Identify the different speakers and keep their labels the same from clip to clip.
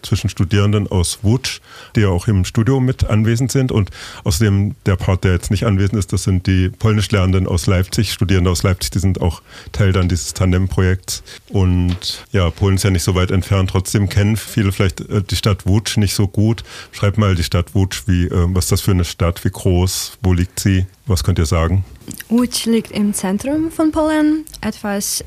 Speaker 1: zwischen Studierenden aus Łódź, die ja auch im Studio mit anwesend sind. Und außerdem der Part, der jetzt nicht anwesend ist, das sind die Polnischlernenden aus Leipzig, Studierende aus Leipzig, die sind auch Teil dann dieses Tandemprojekts. Und ja, Polen ist ja nicht so weit entfernt, trotzdem kennen viele vielleicht die Stadt Łódź nicht so gut. Schreibt mal die Stadt Łódź, was ist das für eine Stadt, wie groß, wo liegt sie? Was könnt ihr sagen?
Speaker 2: Łódź liegt im Zentrum von Polen, etwas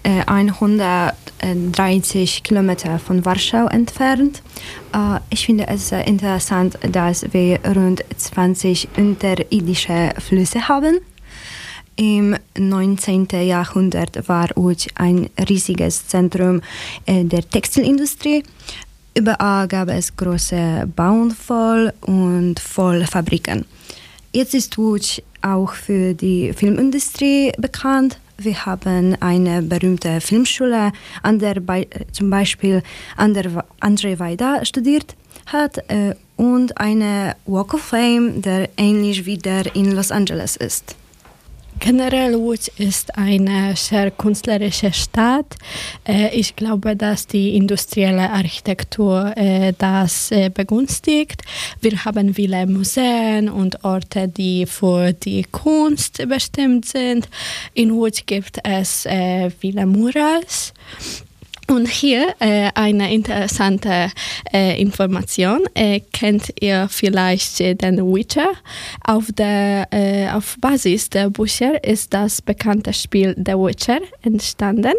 Speaker 2: 130 Kilometer von Warschau entfernt. Ich finde es sehr interessant, dass wir rund 20 unterirdische Flüsse haben. Im 19. Jahrhundert war Łódź ein riesiges Zentrum der Textilindustrie. Überall gab es große Baumwoll- und Wollfabriken. Jetzt ist Łódź auch für die Filmindustrie bekannt. Wir haben eine berühmte Filmschule, an der zum Beispiel Andrzej Wajda studiert hat und eine Walk of Fame, der ähnlich wie der in Los Angeles ist.
Speaker 3: Generell Łódź ist eine sehr künstlerische Stadt. Ich glaube, dass die industrielle Architektur das begünstigt. Wir haben viele Museen und Orte, die für die Kunst bestimmt sind. In Łódź gibt es viele Murals. Und hier eine interessante Information. Kennt ihr vielleicht den Witcher? Auf Basis der Bücher ist das bekannte Spiel The Witcher entstanden.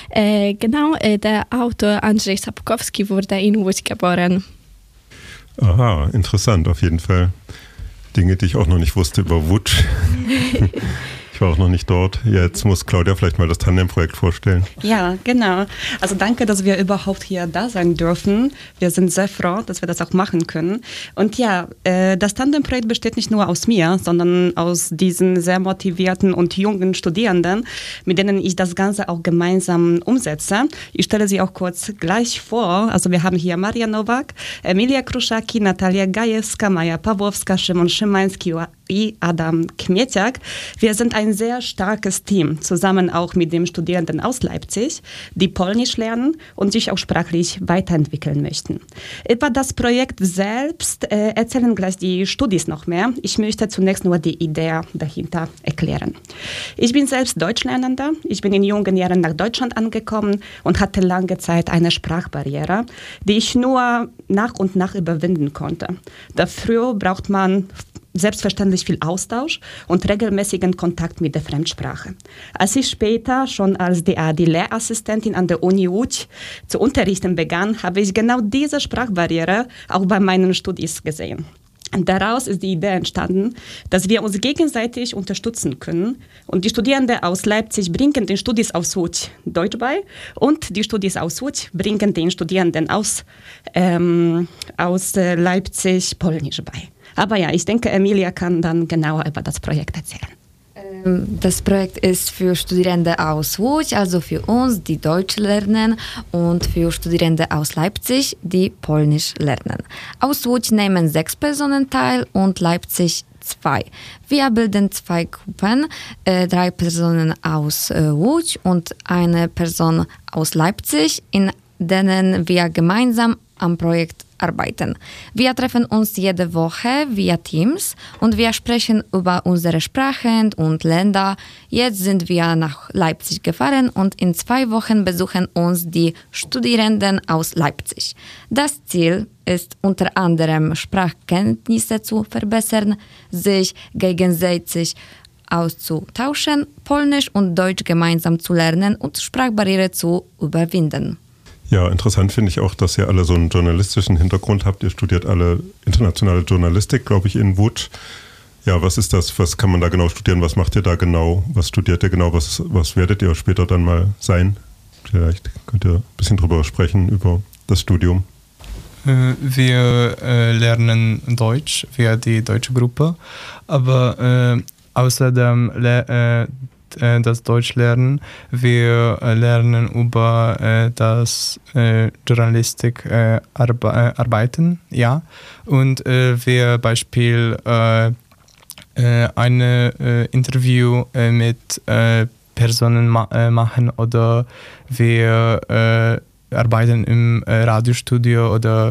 Speaker 3: Der Autor Andrzej Sapkowski wurde in Łódź geboren.
Speaker 1: Aha, interessant auf jeden Fall. Dinge, die ich auch noch nicht wusste über Łódź. Ich war auch noch nicht dort. Jetzt muss Claudia vielleicht mal das Tandemprojekt vorstellen.
Speaker 4: Ja, genau. Also danke, dass wir überhaupt hier da sein dürfen. Wir sind sehr froh, dass wir das auch machen können. Und ja, das Tandemprojekt besteht nicht nur aus mir, sondern aus diesen sehr motivierten und jungen Studierenden, mit denen ich das Ganze auch gemeinsam umsetze. Ich stelle sie auch kurz gleich vor. Also wir haben hier Maria Nowak, Emilia Kruszaki, Natalia Gajewska, Maja Pawłowska, Szymon Szymański i Adam Kmieciak. Wir sind ein sehr starkes Team, zusammen auch mit den Studierenden aus Leipzig, die Polnisch lernen und sich auch sprachlich weiterentwickeln möchten. Über das Projekt selbst erzählen gleich die Studis noch mehr. Ich möchte zunächst nur die Idee dahinter erklären. Ich bin selbst Deutschlernender. Ich bin in jungen Jahren nach Deutschland angekommen und hatte lange Zeit eine Sprachbarriere, die ich nur nach und nach überwinden konnte. Dafür braucht man selbstverständlich viel Austausch und regelmäßigen Kontakt mit der Fremdsprache. Als ich später schon als DAAD-Lehrassistentin an der Uni Łódź zu unterrichten begann, habe ich genau diese Sprachbarriere auch bei meinen Studis gesehen. Und daraus ist die Idee entstanden, dass wir uns gegenseitig unterstützen können. Und die Studierenden aus Leipzig bringen den Studis aus Łódź Deutsch bei und die Studis aus Łódź bringen den Studierenden aus Leipzig Polnisch bei. Aber ja, ich denke, Emilia kann dann genauer über das Projekt erzählen.
Speaker 5: Das Projekt ist für Studierende aus Łódź, also für uns, die Deutsch lernen, und für Studierende aus Leipzig, die Polnisch lernen. Aus Łódź nehmen 6 Personen teil und Leipzig 2. Wir bilden 2 Gruppen, 3 Personen aus Łódź und eine Person aus Leipzig, in denen wir gemeinsam am Projekt arbeiten. Wir treffen uns jede Woche via Teams und wir sprechen über unsere Sprachen und Länder. Jetzt sind wir nach Leipzig gefahren und in 2 Wochen besuchen uns die Studierenden aus Leipzig. Das Ziel ist unter anderem Sprachkenntnisse zu verbessern, sich gegenseitig auszutauschen, Polnisch und Deutsch gemeinsam zu lernen und Sprachbarriere zu überwinden.
Speaker 1: Ja, interessant finde ich auch, dass ihr alle so einen journalistischen Hintergrund habt. Ihr studiert alle internationale Journalistik, glaube ich, in Łódź. Ja, was ist das? Was kann man da genau studieren? Was macht ihr da genau? Was studiert ihr genau? Was werdet ihr später dann mal sein? Vielleicht könnt ihr ein bisschen drüber sprechen, über das Studium.
Speaker 6: Wir lernen Deutsch via die deutsche Gruppe, aber außerdem das Deutsch lernen. Wir lernen über das Journalistik arbeiten, ja. Und wir Beispiel eine Interview mit Personen machen oder wir arbeiten im Radiostudio oder